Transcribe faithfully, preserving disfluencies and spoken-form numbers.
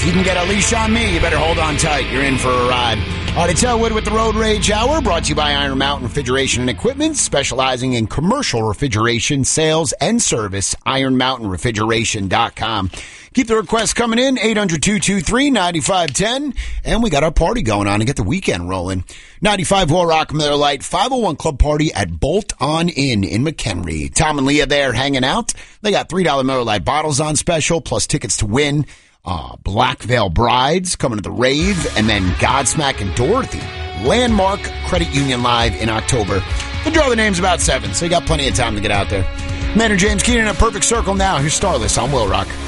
If you can get a leash on me, you better hold on tight. You're in for a ride. All right, it's Elwood with the Road Rage Hour, brought to you by Iron Mountain Refrigeration and Equipment, specializing in commercial refrigeration sales and service. iron mountain refrigeration dot com. Keep the requests coming in, eight hundred, two two three, nine five one zero. And we got our party going on to get the weekend rolling. ninety-five Will Rock Miller Lite five oh one Club Party at Bolt On Inn in McHenry. Tom and Leah there hanging out. They got three dollar Miller Lite bottles on special, plus tickets to win. Uh, Black Veil Brides coming to the rave, and then Godsmack and Dorothy. Landmark Credit Union Live in October. We'll draw the names about seven, so you got plenty of time to get out there. Man and James Keenan in a perfect circle now. Here's Starless on Will Rock.